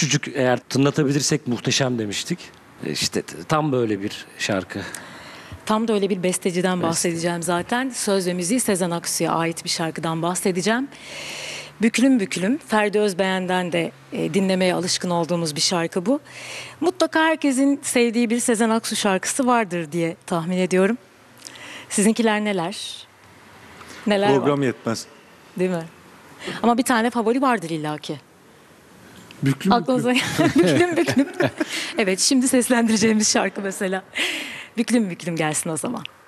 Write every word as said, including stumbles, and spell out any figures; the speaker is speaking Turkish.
küçücük, eğer tınlatabilirsek muhteşem demiştik. İşte tam böyle bir şarkı. Tam da öyle bir besteciden bahsedeceğim zaten. Söz ve müziği Sezen Aksu'ya ait bir şarkıdan bahsedeceğim. Büklüm Büklüm, Ferdi Özbeğen'den de e, dinlemeye alışkın olduğumuz bir şarkı bu. Mutlaka herkesin sevdiği bir Sezen Aksu şarkısı vardır diye tahmin ediyorum. Sizinkiler neler? Neler Program var? yetmez. Değil mi? Ama bir tane favori vardır illaki. Büklüm Aklınıza büklüm büklüm. Evet, şimdi seslendireceğimiz şarkı mesela. Büklüm Büklüm gelsin o zaman.